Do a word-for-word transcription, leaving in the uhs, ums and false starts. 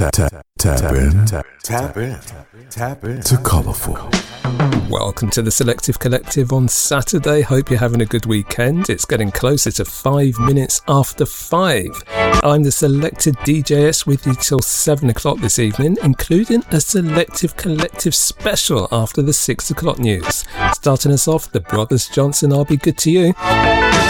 Tap, tap, tap in. Tap, tap in. Tap in. To Colourful. Welcome to the Selective Collective on Saturday. Hope you're having a good weekend. It's getting closer to five minutes after five. I'm the Selected D J S with you till seven o'clock this evening, including a Selective Collective special after the six o'clock news. Starting us off, the Brothers Johnson, I'll Be Good to You.